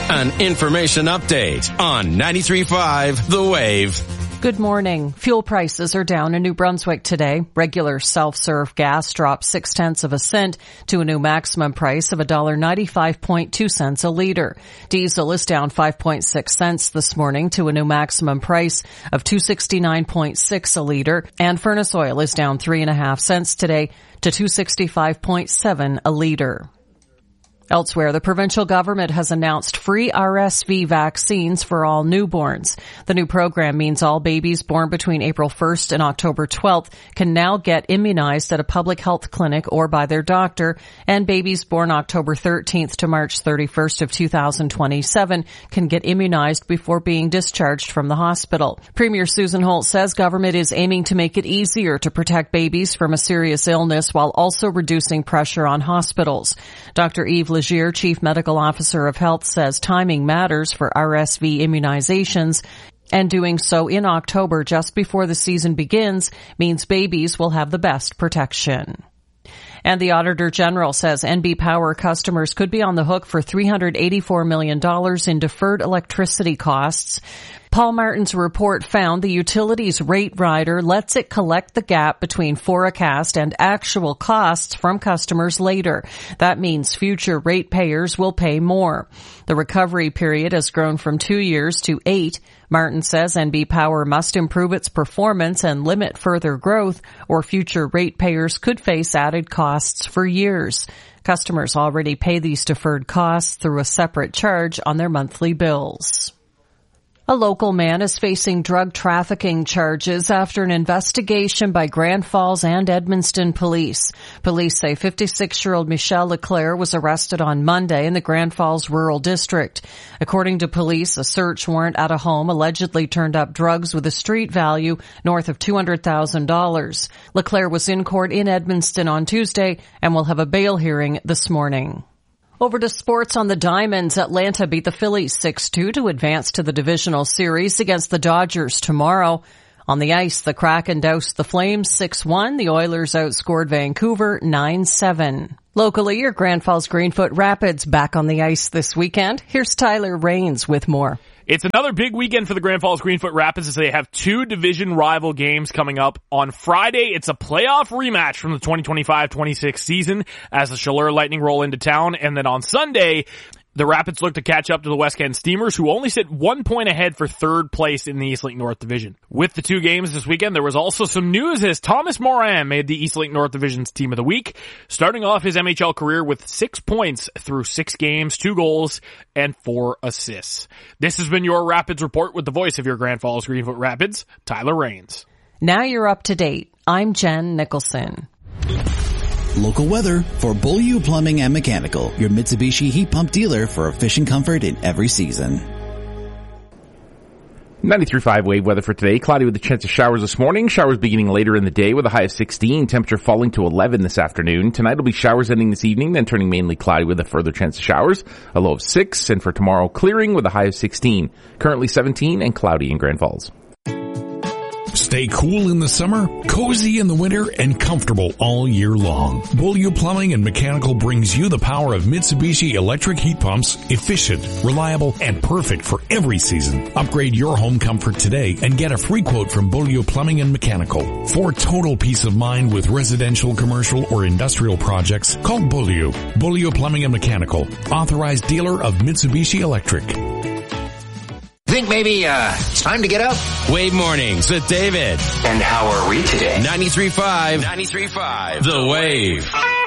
An information update on 93.5 The Wave. Good morning. Fuel prices are down in New Brunswick today. Regular self-serve gas dropped 0.6 cents to a new maximum price of $1.95.2 a liter. Diesel is down 5.6 cents this morning to a new maximum price of $2.69.6 a liter. And furnace oil is down 3.5 cents today to $2.65.7 a liter. Elsewhere, the provincial government has announced free RSV vaccines for all newborns. The new program means all babies born between April 1st and October 12th can now get immunized at a public health clinic or by their doctor, and babies born October 13th to March 31st of 2027 can get immunized before being discharged from the hospital. Premier Susan Holt says government is aiming to make it easier to protect babies from a serious illness while also reducing pressure on hospitals. Dr. Eve Legier, Chief Medical Officer of Health, says timing matters for RSV immunizations, and doing so in October just before the season begins means babies will have the best protection. And the Auditor General says NB Power customers could be on the hook for $384 million in deferred electricity costs. Paul Martin's report found the utilities rate rider lets it collect the gap between forecast and actual costs from customers later. That means future ratepayers will pay more. The recovery period has grown from 2 years to 8. Martin says NB Power must improve its performance and limit further growth, or future ratepayers could face added costs for years. Customers already pay these deferred costs through a separate charge on their monthly bills. A local man is facing drug trafficking charges after an investigation by Grand Falls and Edmundston police. Police say 56-year-old Michelle Leclerc was arrested on Monday in the Grand Falls Rural District. According to police, a search warrant at a home allegedly turned up drugs with a street value north of $200,000. Leclerc was in court in Edmundston on Tuesday and will have a bail hearing this morning. Over to sports on the Diamonds. Atlanta beat the Phillies 6-2 to advance to the divisional series against the Dodgers tomorrow. On the ice, the Kraken doused the Flames 6-1. The Oilers outscored Vancouver 9-7. Locally, your Grand Falls Greenfoot Rapids back on the ice this weekend. Here's Tyler Rains with more. It's another big weekend for the Grand Falls Greenfoot Rapids as they have 2 division rival games coming up. On Friday, it's a playoff rematch from the 2025-26 season as the Chaleur Lightning roll into town. And then on Sunday, the Rapids look to catch up to the West Kent Steamers, who only sit 1 point ahead for third place in the Eastlink North Division. With the 2 games this weekend, there was also some news as Thomas Morin made the Eastlink North Division's Team of the Week, starting off his MHL career with 6 points through 6 games, 2 goals, and 4 assists. This has been your Rapids Report with the voice of your Grand Falls Greenfoot Rapids, Tyler Rains. Now you're up to date. I'm Jen Nicholson. Local weather for Beaulieu Plumbing and Mechanical, your Mitsubishi heat pump dealer for efficient comfort in every season. 93.5 wave weather for today. Cloudy with a chance of showers this morning. Showers beginning later in the day with a high of 16. Temperature falling to 11 this afternoon. Tonight will be showers ending this evening, then turning mainly cloudy with a further chance of showers. A low of 6. And for tomorrow, clearing with a high of 16. Currently 17 and cloudy in Grand Falls. Stay cool in the summer, cozy in the winter, and comfortable all year long. Beaulieu Plumbing and Mechanical brings you the power of Mitsubishi electric heat pumps, efficient, reliable, and perfect for every season. Upgrade your home comfort today and get a free quote from Beaulieu Plumbing and Mechanical. For total peace of mind with residential, commercial, or industrial projects, call Beaulieu. Beaulieu Plumbing and Mechanical, authorized dealer of Mitsubishi Electric. Think maybe it's time to get up? Wave Mornings with David. And how are we today? 93.5 The Wave.